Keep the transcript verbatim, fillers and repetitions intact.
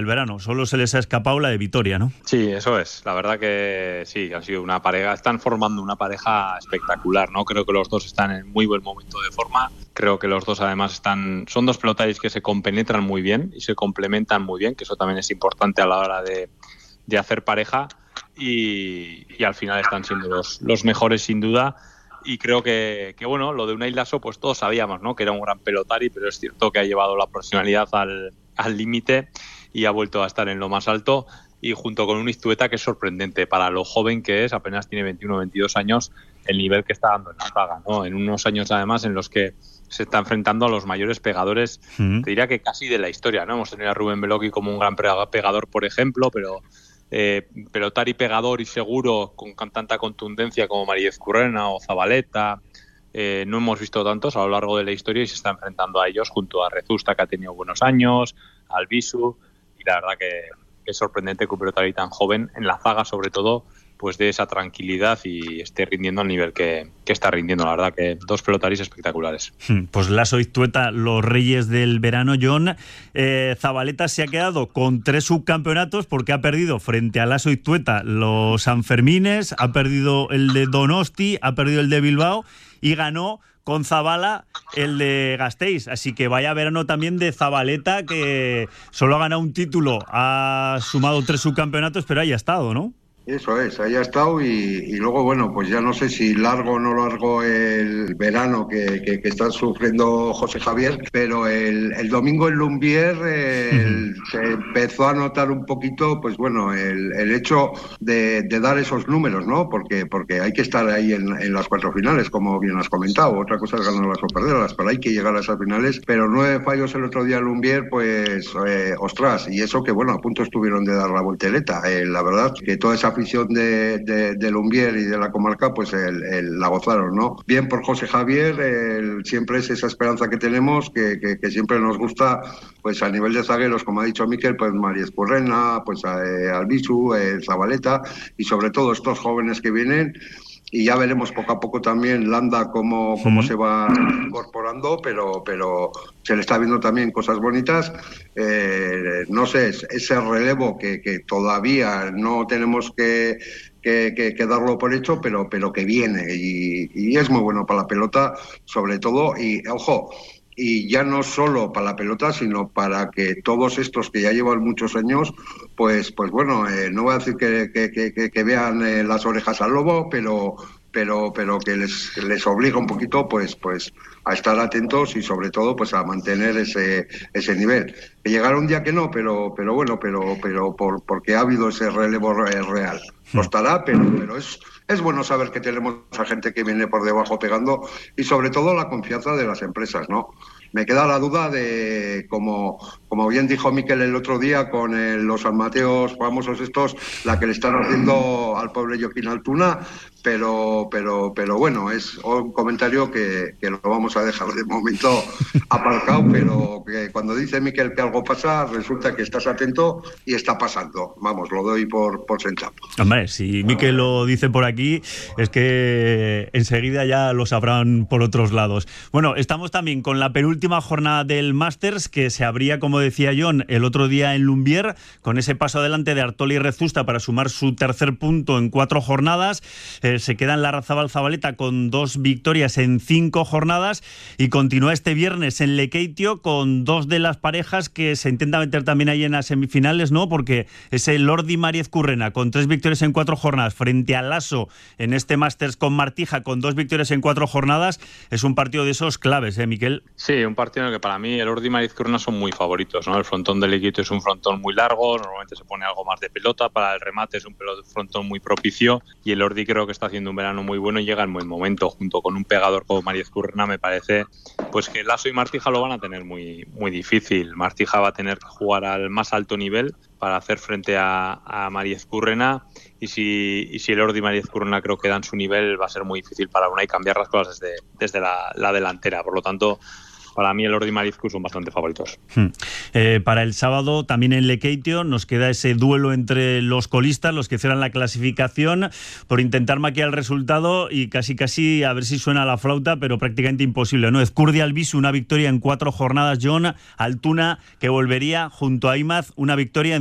el verano. Solo se les ha escapado la de Vitoria, ¿no? Sí, eso es. La verdad que sí, han sido una pareja, están formando una pareja espectacular, ¿no? Creo que los dos están en muy buen momento de forma. Creo que los dos además están, son dos pelotaris que se compenetran muy bien y se complementan muy bien, que eso también es importante a la hora de, de hacer pareja y, y al final están siendo los, los mejores sin duda. Y creo que, que, bueno, lo de Unai Laso, pues todos sabíamos, ¿no? Que era un gran pelotari, pero es cierto que ha llevado la profesionalidad al al límite y ha vuelto a estar en lo más alto, y junto con un Iztueta que es sorprendente para lo joven que es, apenas tiene veintiuno o veintidós años, el nivel que está dando en la saga, ¿no? En unos años además en los que se está enfrentando a los mayores pegadores, mm. te diría que casi de la historia, ¿no? Hemos tenido a Rubén Beloki como un gran pegador, por ejemplo, pero eh, pelotari pegador y seguro con, con tanta contundencia como María Ezcurrena o Zabaleta, Eh, no hemos visto tantos a lo largo de la historia y se está enfrentando a ellos junto a Rezusta, que ha tenido buenos años, al Bisu, y la verdad que, que es sorprendente que un pelotari tan joven en la zaga, sobre todo, pues de esa tranquilidad y esté rindiendo al nivel que, que está rindiendo. La verdad que dos pelotaris espectaculares. Pues Laso y Iztueta, los reyes del verano, John. Eh, Zabaleta se ha quedado con tres subcampeonatos porque ha perdido frente a Laso y Iztueta los Sanfermines, ha perdido el de Donosti, ha perdido el de Bilbao y ganó con Zabala el de Gasteiz. Así que vaya verano también de Zabaleta, que solo ha ganado un título, ha sumado tres subcampeonatos, pero ahí ha estado, ¿no? Eso es, ahí ha estado y, y luego, bueno, pues ya no sé si largo o no largo el verano que, que, que está sufriendo José Javier, pero el, el domingo en Lumbier el, uh-huh. se empezó a notar un poquito, pues bueno, el, el hecho de, de dar esos números, ¿no? Porque, porque hay que estar ahí en, en las cuatro finales, como bien has comentado. Otra cosa es ganarlas o perderlas, pero hay que llegar a esas finales. Pero nueve fallos el otro día en Lumbier, pues, eh, ostras, y eso que, bueno, a punto estuvieron de dar la voltereta. Eh, la verdad que toda esa afición de, de, de Lumbier y de la comarca, pues el, el, la gozaron, ¿no? Bien por José Javier, el, siempre es esa esperanza que tenemos, que, que, que siempre nos gusta, pues a nivel de zagueros, como ha dicho Miquel, pues María Ezcurrena, pues eh, Albisu, eh, Zabaleta, y sobre todo estos jóvenes que vienen. Y ya veremos poco a poco también Landa cómo, sí. cómo se va incorporando, pero, pero se le está viendo también cosas bonitas. Eh, no sé, ese relevo que, que todavía no tenemos que, que, que, que darlo por hecho, pero, pero que viene. Y, y es muy bueno para la pelota, sobre todo. Y, ojo, y ya no solo para la pelota, sino para que todos estos que ya llevan muchos años, pues pues bueno, eh, no voy a decir que, que, que, que vean eh, las orejas al lobo, pero pero pero que les, les obliga un poquito pues pues a estar atentos y sobre todo pues a mantener ese ese nivel. Que llegará un día que no, pero pero bueno, pero pero por porque ha habido ese relevo real. Costará, pero pero es es bueno saber que tenemos a gente que viene por debajo pegando y sobre todo la confianza de las empresas, ¿no? Me queda la duda de, como, como bien dijo Miquel el otro día, con el, los San Mateos famosos estos, la que le están haciendo al pobre Joaquín Altuna, pero pero pero bueno, es un comentario que, que lo vamos a dejar de momento aparcado, pero que cuando dice Miquel que algo pasa, resulta que estás atento y está pasando. Vamos, lo doy por, por sentado. Hombre, si Miquel lo dice por aquí, es que enseguida ya lo sabrán por otros lados. Bueno, estamos también con la penúltima jornada del Masters, que se abría, como decía John, el otro día en Lumbier, con ese paso adelante de Artola y Rezusta para sumar su tercer punto en cuatro jornadas. Eh, se queda en Larrazabal Zabaleta con dos victorias en cinco jornadas y continúa este viernes en Lekeitio con dos de las parejas que se intenta meter también ahí en las semifinales, ¿no? Porque es el Lordi María Ezcurrena con tres victorias en cuatro jornadas frente a Laso en este Masters con Martija con dos victorias en cuatro jornadas. Es un partido de esos claves, ¿eh, Miquel? Sí, un partido en el que para mí el Lordi María Ezcurrena son muy favoritos, ¿no? El frontón de Lekeitio es un frontón muy largo, normalmente se pone algo más de pelota, para el remate es un frontón muy propicio y el Lordi creo que está haciendo un verano muy bueno y llega en buen momento, junto con un pegador como María Ezcurrena. Me parece pues que Laso y Martija lo van a tener muy, muy difícil. Martija va a tener que jugar al más alto nivel para hacer frente a, a María Ezcurrena y si, y si el Lordi y María Ezcurrena creo que dan su nivel, va a ser muy difícil para Unai cambiar las cosas desde, desde la, la delantera. Por lo tanto, para mí el Ordi Marizcu son bastante favoritos. Hmm. Eh, para el sábado, también en Lekeitio, nos queda ese duelo entre los colistas, los que cierran la clasificación, por intentar maquillar el resultado y casi casi a ver si suena la flauta, pero prácticamente imposible, ¿no? Ezcurdi Albisu, una victoria en cuatro jornadas, John. Altuna, que volvería junto a Imaz, una victoria en